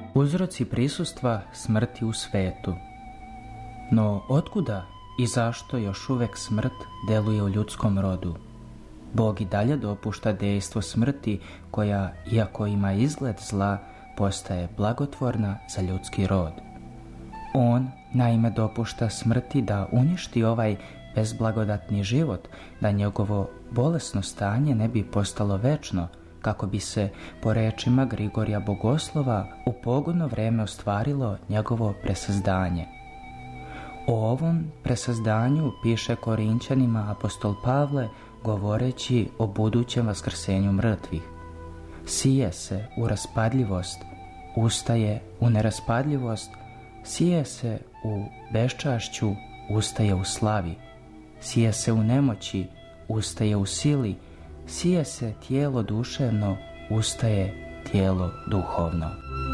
Uzroci prisustva smrti u svetu. No otkuda i zašto još uvek smrt deluje u ljudskom rodu? Bog i dalje dopušta dejstvo smrti koja, iako ima izgled zla, postaje blagotvorna za ljudski rod. On naime dopušta smrti da uništi ovaj bezblagodatni život, da njegovo bolesno stanje ne bi postalo večno, kako bi se, po rečima Grigorija Bogoslova, u pogodno vreme ostvarilo njegovo presazdanje. O ovom presazdanju piše Korinćanima apostol Pavle, govoreći o budućem vaskrsenju mrtvih. Sije se u raspadljivost, ustaje u neraspadljivost, sije se u beščašću, ustaje u slavi, sije se u nemoći, ustaje u sili, sije se tijelo duševno, ustaje tijelo duhovno.